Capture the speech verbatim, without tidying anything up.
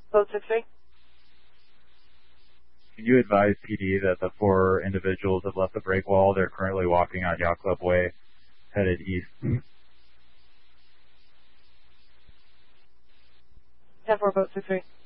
Boat six three. Can you advise P D that the four individuals have left the break wall? They're currently walking on Yacht Club Way, headed east. ten four, boat six three.